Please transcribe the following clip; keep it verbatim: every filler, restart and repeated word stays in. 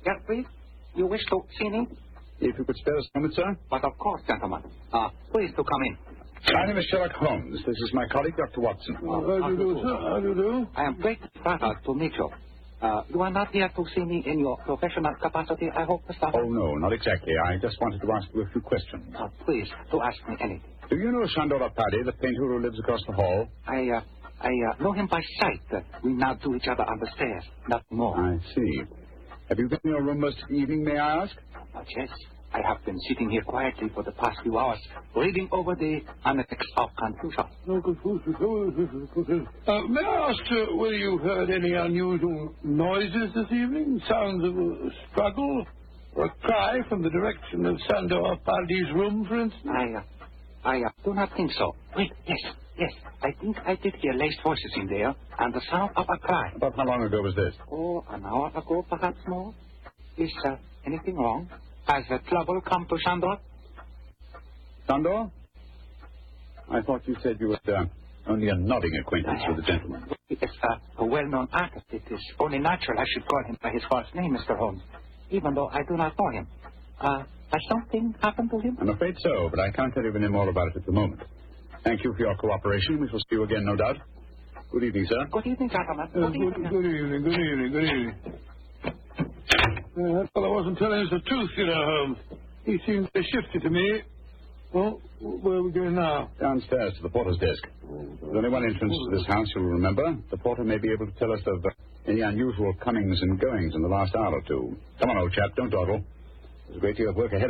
Yes, please. You wish to see me? If you could spare us a moment, sir. But of course, gentlemen. Uh, please to come in. My name is Sherlock Holmes. This is my colleague, Doctor Watson. Uh, how do you do, sir? How do you do? I am greatly flattered to meet you. Uh, you are not here to see me in your professional capacity, I hope, Mister Oh, no, not exactly. I just wanted to ask you a few questions. Uh, please, to ask me anything. Do you know Sandor Apadi, the painter who lives across the hall? I, uh, I uh, know him by sight. Uh, we nod to each other on the stairs, nothing more. I see. Have you been in your room most of the evening, may I ask? Uh, yes, I have been sitting here quietly for the past few hours, reading over the Annex of Confucius. No, Confucius. Uh, may I ask uh, whether you've heard any unusual noises this evening? Sounds of a struggle? Or a cry from the direction of Sandor Apadi's room, for instance? I, uh, I uh, do not think so. Wait, yes, yes. I think I did hear laced voices in there, and the sound of a cry. About how long ago was this? Oh, an hour ago, perhaps more. Is uh, anything wrong? Has uh, trouble come to Sandor? Sandor? I thought you said you were uh, only a nodding acquaintance with the gentleman. He is uh, a well-known artist. It is only natural I should call him by his false name, Mister Holmes, even though I do not know him. Uh, has something happened to him? I'm afraid so, but I can't tell you any more about it at the moment. Thank you for your cooperation. We shall see you again, no doubt. Good evening, sir. Good evening, gentlemen. Uh, Good, good, evening. good evening, good evening, good evening. Uh, that fellow wasn't telling us the truth, you know, Holmes. He seemed very shifty to me. Well, where are we going now? Downstairs to the porter's desk. There's only one entrance to this house, you'll remember. The porter may be able to tell us of uh, any unusual comings and goings in the last hour or two. Come on, old chap, don't dawdle. There's a great deal of work ahead.